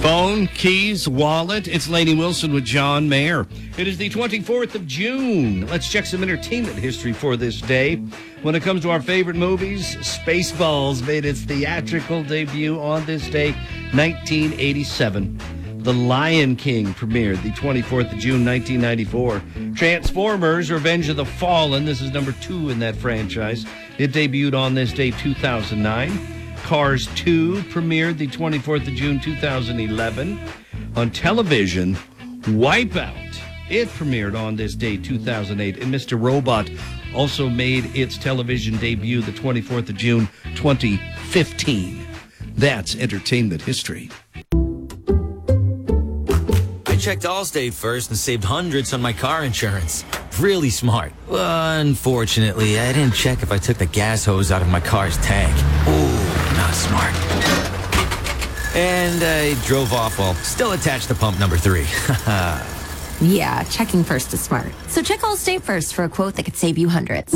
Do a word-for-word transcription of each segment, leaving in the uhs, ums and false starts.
Phone, keys, wallet. It's Lainey Wilson with John Mayer. It is the twenty-fourth of June. Let's check some entertainment history for this day. When it comes to our favorite movies, Spaceballs made its theatrical debut on this day, nineteen eighty-seven. The Lion King premiered the twenty-fourth of June, nineteen ninety-four. Transformers, Revenge of the Fallen. This is number two in that franchise. It debuted on this day, two thousand nine. Cars two premiered the twenty-fourth of June, two thousand eleven. On television, Wipeout. It premiered on this day, two thousand eight. And Mister Robot also made its television debut the twenty-fourth of June, twenty fifteen. That's entertainment history. I checked Allstate first and saved hundreds on my car insurance. Really smart. Well, unfortunately, I didn't check if I took the gas hose out of my car's tank. Ooh, not smart. And I drove off while still attached to pump number three. Yeah, checking first is smart. So check Allstate first for a quote that could save you hundreds.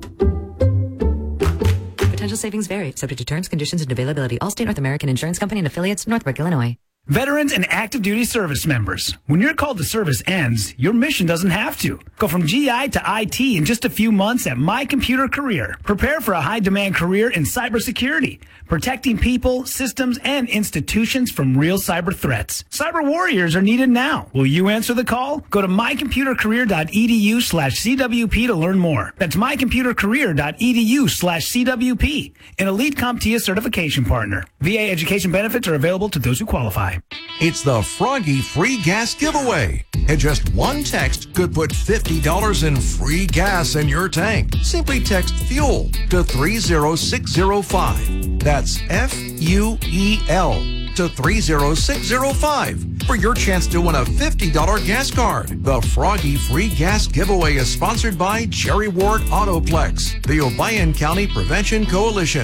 Potential savings vary, subject to terms, conditions, and availability. Allstate North American Insurance Company and affiliates, Northbrook, Illinois. Veterans and active duty service members. When your call to service ends, your mission doesn't have to. Go from G I to I T in just a few months at My Computer Career. Prepare for a high-demand career in cybersecurity, protecting people, systems, and institutions from real cyber threats. Cyber warriors are needed now. Will you answer the call? Go to mycomputercareer.edu slash CWP to learn more. That's mycomputercareer.edu slash CWP. An elite CompTIA certification partner. V A education benefits are available to those who qualify. It's the Froggy Free Gas Giveaway. And just one text could put fifty dollars in free gas in your tank. Simply text FUEL to three zero six zero five. That's F U E L to three zero six zero five for your chance to win a fifty dollars gas card. The Froggy Free Gas Giveaway is sponsored by Jerry Ward Autoplex, the Obion County Prevention Coalition.